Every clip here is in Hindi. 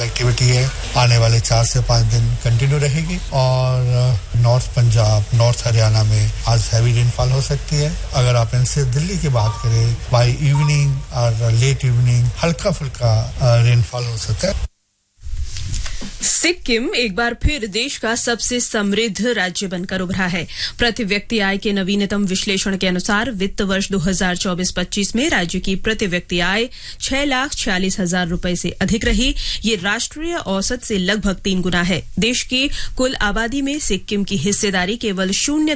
एक्टिविटी है आने वाले 4 से 5 दिन कंटिन्यू रहेगी और नॉर्थ पंजाब, नॉर्थ हरियाणा में आज हैवी रेनफॉल हो सकती है। अगर आप इनसे दिल्ली की बात करें, बाय इवनिंग और लेट इवनिंग हल्का फुल्का रेनफॉल हो सकता है। सिक्किम एक बार फिर देश का सबसे समृद्ध राज्य बनकर उभरा है। प्रति व्यक्ति आय के नवीनतम विश्लेषण के अनुसार वित्त वर्ष 2024-25 में राज्य की प्रति व्यक्ति आय 6,46,000 रुपए से अधिक रही। ये राष्ट्रीय औसत से लगभग 3 गुना है। देश की कुल आबादी में सिक्किम की हिस्सेदारी केवल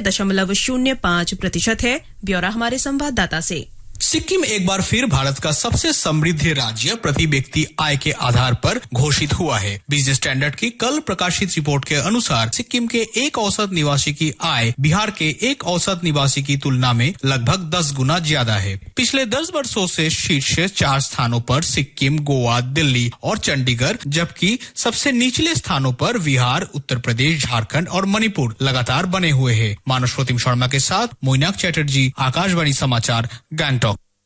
0.05% है। ब्यौरा हमारे संवाददाता से। सिक्किम एक बार फिर भारत का सबसे समृद्ध राज्य प्रति व्यक्ति आय के आधार पर घोषित हुआ है। बिजनेस स्टैंडर्ड की कल प्रकाशित रिपोर्ट के अनुसार सिक्किम के एक औसत निवासी की आय बिहार के एक औसत निवासी की तुलना में लगभग 10 गुना ज्यादा है। पिछले 10 वर्षों से शीर्ष 4 स्थानों पर सिक्किम, गोवा, दिल्ली और चंडीगढ़, जबकि सबसे निचले स्थानों पर बिहार, उत्तर प्रदेश, झारखंड और मणिपुर लगातार बने हुए हैं। मानस प्रतिम शर्मा के साथ मोइनाक चैटर्जी, आकाशवाणी समाचार, गैंगटॉक।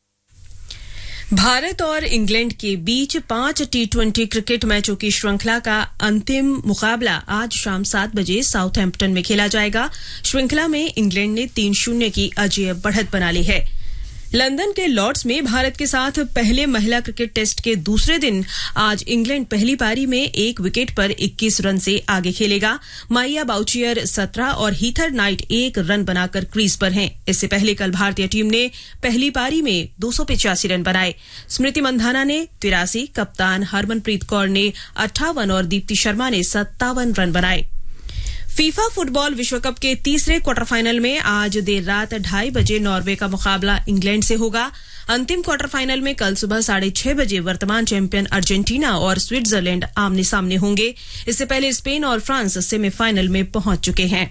भारत और इंग्लैंड के बीच 5 T20 क्रिकेट मैचों की श्रृंखला का अंतिम मुकाबला आज शाम 7 बजे साउथहैम्पटन में खेला जाएगा। श्रृंखला में इंग्लैंड ने 3-0 की अजेय बढ़त बना ली है। लंदन के लॉर्ड्स में भारत के साथ पहले महिला क्रिकेट टेस्ट के दूसरे दिन आज इंग्लैंड पहली पारी में 1 विकेट पर 21 रन से आगे खेलेगा। माइया बाउचियर 17 और हीथर नाइट 1 रन बनाकर क्रीज पर हैं। इससे पहले कल भारतीय टीम ने पहली पारी में 285 रन बनाए। स्मृति मंधाना ने 83, कप्तान हरमनप्रीत कौर ने 58 और दीप्ति शर्मा ने 57 रन बनाए। फीफा फुटबॉल विश्व कप के तीसरे क्वार्टर फाइनल में आज देर रात 2:30 बजे नॉर्वे का मुकाबला इंग्लैंड से होगा। अंतिम क्वार्टर फाइनल में कल सुबह 6:30 बजे वर्तमान चैंपियन अर्जेंटीना और स्विट्जरलैंड आमने सामने होंगे। इससे पहले स्पेन और फ्रांस सेमीफाइनल में पहुंच चुके हैं।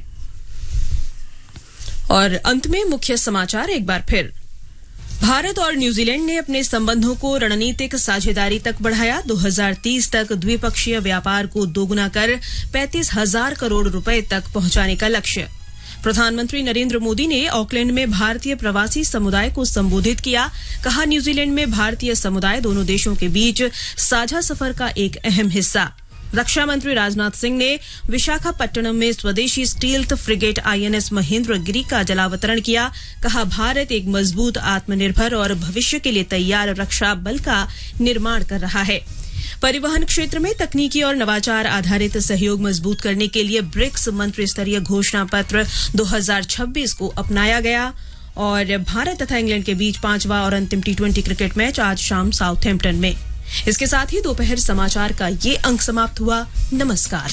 और अंत में मुख्य समाचार एक बार फिर। भारत और न्यूजीलैंड ने अपने संबंधों को रणनीतिक साझेदारी तक बढ़ाया। 2030 तक द्विपक्षीय व्यापार को दोगुना कर 35,000 करोड़ रुपए तक पहुंचाने का लक्ष्य। प्रधानमंत्री नरेंद्र मोदी ने ऑकलैंड में भारतीय प्रवासी समुदाय को संबोधित किया। कहा, न्यूजीलैंड में भारतीय समुदाय दोनों देशों के बीच साझा सफर का एक अहम हिस्सा। रक्षा मंत्री राजनाथ सिंह ने विशाखापट्टनम में स्वदेशी स्टील्थ फ्रिगेट INS महेंद्रगिरी का जलावतरण किया। कहा, भारत एक मजबूत, आत्मनिर्भर और भविष्य के लिए तैयार रक्षा बल का निर्माण कर रहा है। परिवहन क्षेत्र में तकनीकी और नवाचार आधारित सहयोग मजबूत करने के लिए ब्रिक्स मंत्री स्तरीय घोषणा पत्र 2026 को अपनाया गया। और भारत तथा इंग्लैंड के बीच 5वां और अंतिम T20 क्रिकेट मैच आज शाम साउथहैम्पटन में। इसके साथ ही दोपहर समाचार का ये अंक समाप्त हुआ। नमस्कार।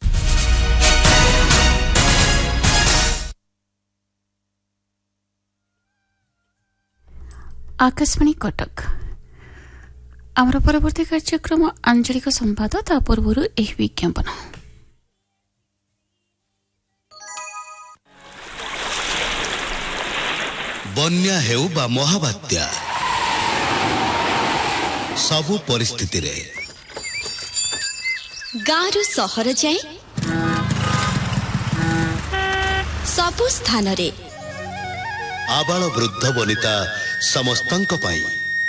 आकाशवाणी कटक आमर परवर्ती कार्यक्रम आंचलिक संवाद ता पूर्व एक विज्ञापन। बन्या हेउ बा महाबात्या सबु परिस्थिति रे गारु सहर जाए सबु स्थान रे आबाल वृद्ध वनिता समस्तंक पाई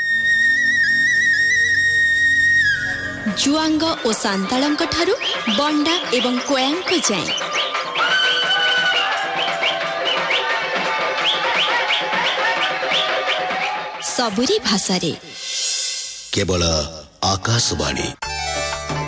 जुआंग ओ सांतालंक ठारू बंडा एवं कोयांक जाए सबुरी भाषा रे केवल आकाशवाणी।